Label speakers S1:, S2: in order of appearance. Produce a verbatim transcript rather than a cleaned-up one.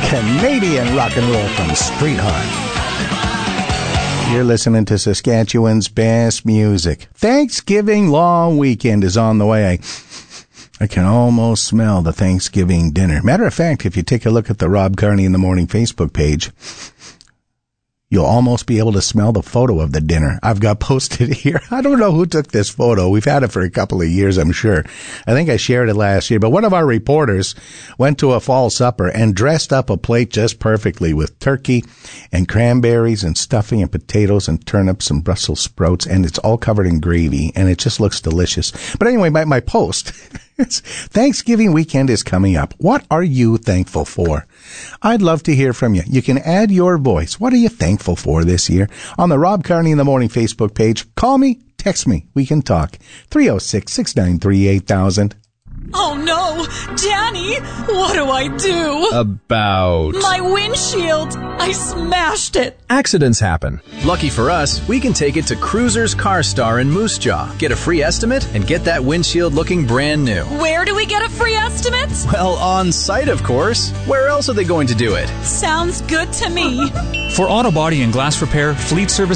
S1: Canadian rock and roll from Street Heart. You're listening to Saskatchewan's best music. Thanksgiving long weekend is on the way. I, I can almost smell the Thanksgiving dinner. Matter of fact, if you take a look at the Rob Carney in the Morning Facebook page, you'll almost be able to smell the photo of the dinner I've got posted here. I don't know who took this photo. We've had it for a couple of years, I'm sure. I think I shared it last year. But one of our reporters went to a fall supper and dressed up a plate just perfectly with turkey and cranberries and stuffing and potatoes and turnips and Brussels sprouts. And it's all covered in gravy, and it just looks delicious. But anyway, my, my post... Thanksgiving weekend is coming up. What are you thankful for? I'd love to hear from you. You can add your voice. What are you thankful for this year? On the Rob Carney in the Morning Facebook page, call me, text me. We can talk. three oh six, six nine three, eight thousand.
S2: Oh no! Danny! What do I do?
S3: About...
S2: My windshield! I smashed it!
S3: Accidents happen. Lucky for us, we can take it to Cruiser's Car Star in Moose Jaw. Get a free estimate and get that windshield looking brand new.
S2: Where do we get a free estimate?
S3: Well, on site, of course. Where else are they going to do it?
S2: Sounds good to me.
S4: For auto body and glass repair, Fleet Service